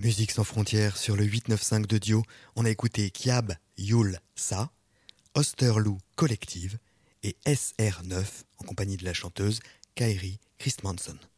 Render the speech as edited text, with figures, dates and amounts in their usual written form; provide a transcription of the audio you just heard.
Musique sans frontières sur le 895 de Dio, on a écouté Kiab Yul Sa, Osterloo Collective et SR9 en compagnie de la chanteuse Kairi Christmanson.